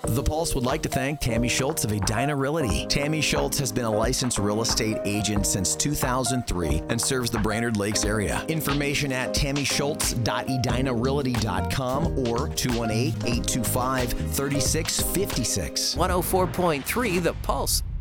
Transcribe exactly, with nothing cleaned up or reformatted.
The Pulse would like to thank Tammy Schultz of Edina Realty. Tammy Schultz has been a licensed real estate agent since two thousand three and serves the Brainerd Lakes area. Information at tammy schultz dot edina realty dot com or two one eight, eight two five, three six five six. one oh four point three The Pulse.